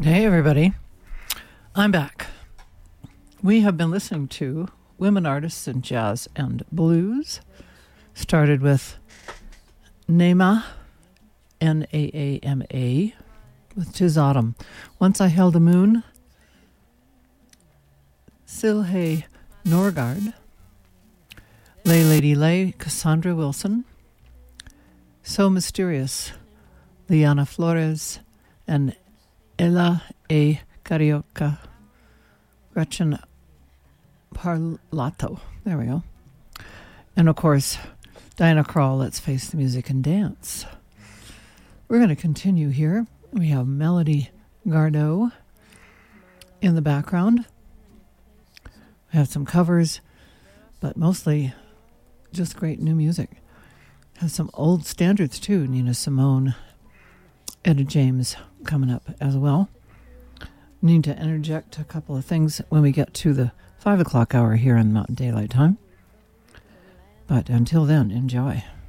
Hey, everybody. I'm back. We have been listening to women artists in jazz and blues. Started with Naama, Naama, with 'Tis Autumn. Once I Held a Moon, Silhe Norgard, Lay Lady Lay, Cassandra Wilson, So Mysterious, Liana Flores, and Ella A. Carioca, Gretchen Parlato. There we go. And of course, Diana Krall, Let's Face the Music and Dance. We're going to continue here. We have Melody Gardot in the background. We have some covers, but mostly just great new music. Has some old standards too. Nina Simone, Etta James coming up as well. Need to interject a couple of things when we get to the 5 o'clock hour here in Mountain Daylight Time. But until then, enjoy.